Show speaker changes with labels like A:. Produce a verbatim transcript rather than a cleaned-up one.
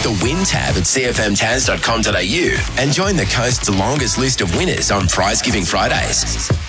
A: the Win tab at c f m taz dot com dot a u and join the coast's longest list of winners on Prize Giving Fridays.